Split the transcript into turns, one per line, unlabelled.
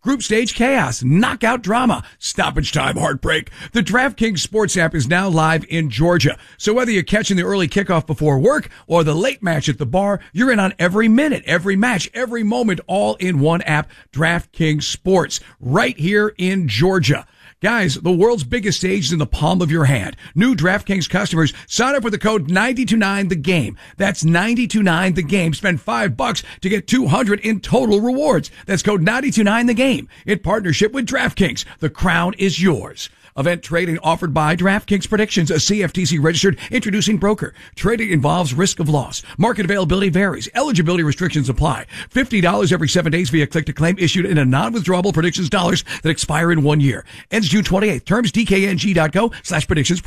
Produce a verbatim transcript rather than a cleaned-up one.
group stage chaos, knockout drama, stoppage time heartbreak. The DraftKings Sports app is now live in Georgia. So whether you're catching the early kickoff before work or the late match at the bar, you're in on every minute, every match, every moment, all in one app, DraftKings Sports, right here in Georgia. Guys, the world's biggest stage is in the palm of your hand. New DraftKings customers, sign up with the code nine two nine the game. That's nine two nine the game. Spend five bucks to get two hundred in total rewards. That's code nine two nine the game. In partnership with DraftKings, the crown is yours. Event trading offered by DraftKings Predictions, a C F T C registered introducing broker. Trading involves risk of loss. Market availability varies. Eligibility restrictions apply. fifty dollars every seven days via click to claim issued in a non-withdrawable predictions dollars that expire in one year. Ends June twenty-eighth. Terms D K N G dot co slash predictions.